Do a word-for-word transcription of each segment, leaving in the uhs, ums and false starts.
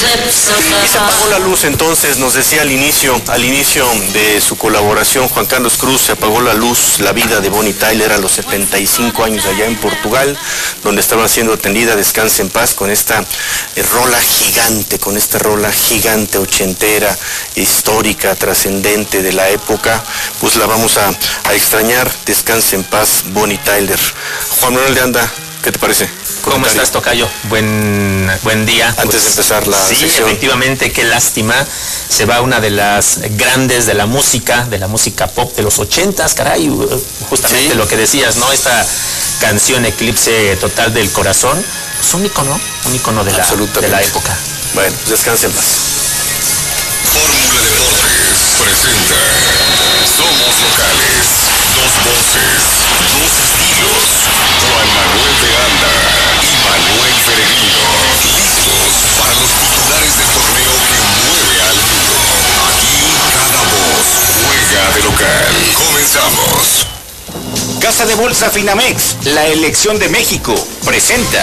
Y se apagó la luz entonces, nos decía al inicio, al inicio de su colaboración, Juan Carlos Cruz, se apagó la luz, la vida de Bonnie Tyler a los setenta y cinco años allá en Portugal, donde estaba siendo atendida. Descanse en paz con esta eh, rola gigante, con esta rola gigante, ochentera, histórica, trascendente de la época. Pues la vamos a, a extrañar. Descanse en paz, Bonnie Tyler. Juan Manuel de Anda, ¿qué te parece? ¿Cómo estás, tocayo? Buen, buen día. Antes pues, de empezar la sí, sección. Efectivamente, qué lástima. Se va una de las grandes de la música, de la música pop de los ochentas, caray. Justamente sí. Lo que decías, ¿no? Esta canción Eclipse Total del Corazón, pues un icono, un icono de la, de la época. Bueno, pues descanse en paz. Fórmula Deportes presenta Somos Locales, dos voces, dos estilos, Juan Manuel de Anda y Manuel Peregrino, listos para los titulares del torneo que mueve al mundo. Aquí cada voz juega de local. Comenzamos. Casa de Bolsa Finamex, la elección de México, presenta.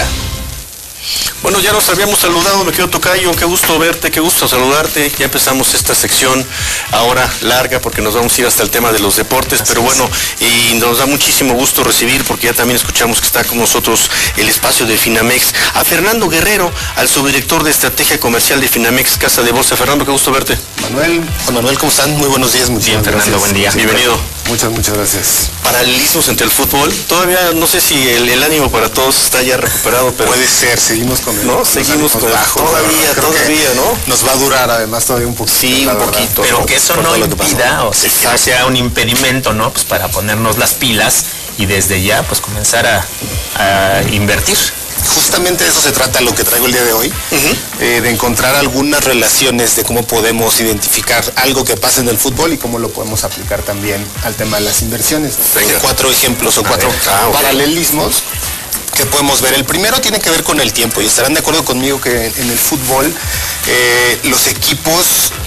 Bueno, ya nos habíamos saludado, me quedo tocayo, qué gusto verte, qué gusto saludarte. Ya empezamos esta sección ahora larga porque nos vamos a ir hasta el tema de los deportes, pero bueno, y nos da muchísimo gusto recibir, porque ya también escuchamos que está con nosotros el espacio de Finamex, a Fernando Guerrero, al subdirector de estrategia comercial de Finamex, Casa de Bolsa. Fernando, qué gusto verte. Manuel, Juan Manuel, ¿cómo están? Muy buenos días, muchas Bien, gracias. Fernando, buen día. Sí, bienvenido. Muchas, muchas gracias. Paralelismos entre el fútbol, todavía no sé si el, el ánimo para todos está ya recuperado, pero... Puede ser, seguimos con el... No, seguimos con bajo, todavía, todavía, ¿no? Nos va a durar además todavía un poquito. Sí, un poquito. Pero ¿no? que eso Por no todo lo que impida, pasó. o sea, que no sea un impedimento, ¿no? Pues para ponernos las pilas y desde ya, pues comenzar a, a invertir. Justamente de eso se trata lo que traigo el día de hoy, uh-huh. eh, de encontrar algunas relaciones de cómo podemos identificar algo que pasa en el fútbol y cómo lo podemos aplicar también al tema de las inversiones. Tengo cuatro ejemplos o cuatro ah, okay. paralelismos que podemos ver. El primero tiene que ver con el tiempo, y estarán de acuerdo conmigo que en el fútbol eh, los equipos,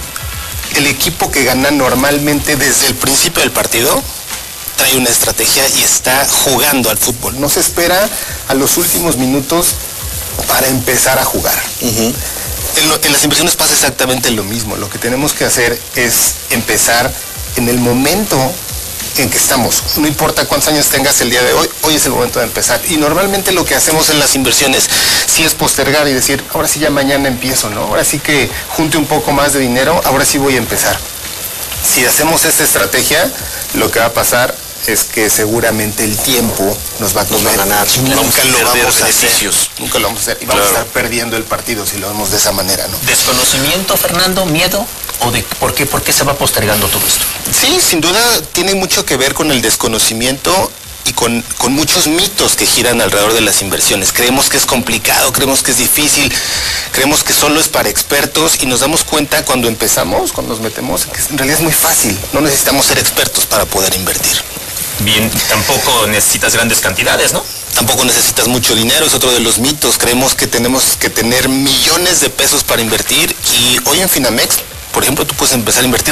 el equipo que gana normalmente desde el principio del partido trae una estrategia y está jugando al fútbol. No se espera a los últimos minutos para empezar a jugar. Uh-huh. En, lo, en las inversiones pasa exactamente lo mismo. Lo que tenemos que hacer es empezar en el momento en que estamos. No importa cuántos años tengas el día de hoy, hoy es el momento de empezar. Y normalmente lo que hacemos en las inversiones sí es postergar y decir, ahora sí ya mañana empiezo, ¿no? Ahora sí que junte un poco más de dinero, ahora sí voy a empezar. Si hacemos esta estrategia, lo que va a pasar es que seguramente el tiempo nos va a comer. Nos va a ganar. Nunca lo vamos a beneficios. hacer. Nunca lo vamos a hacer. Y vamos claro. a estar perdiendo el partido si lo vemos de esa manera, ¿no? ¿Desconocimiento, Fernando? ¿Miedo? ¿O de por qué, por qué se va postergando todo esto? Sí, sin duda tiene mucho que ver con el desconocimiento y con, con muchos mitos que giran alrededor de las inversiones. Creemos que es complicado, creemos que es difícil, creemos que solo es para expertos, y nos damos cuenta cuando empezamos, cuando nos metemos, que en realidad es muy fácil. No necesitamos ser expertos para poder invertir. Bien, tampoco necesitas grandes cantidades, ¿no? Tampoco necesitas mucho dinero, es otro de los mitos. Creemos que tenemos que tener millones de pesos para invertir, y hoy en Finamex, por ejemplo, tú puedes empezar a invertir